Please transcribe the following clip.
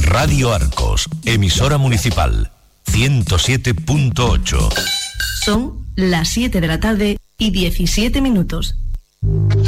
Radio Arcos, emisora municipal, 107.8. Son las 7 de la tarde y 17 minutos.